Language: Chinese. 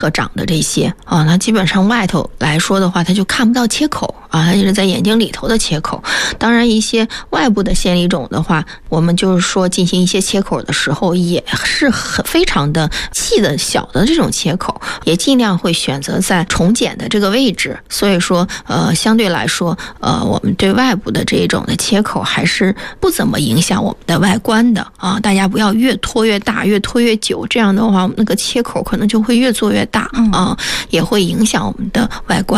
长的这些啊，它基本上外头来说的话，它就看不到切口啊，它就是在眼睛里头的切口。当然，一些外部的线粒肿的话，我们就是说进行一些切口的时候，也是非常的细的小的这种切口，也尽量会选择在重睑的这个位置。所以说，相对来说，我们对外部的这种的切口还是不怎么影响我们的外观的啊。大家不要越拖越大，越拖越久，这样的话，那个切口可能就会越做越大啊，也会影响我们的外观。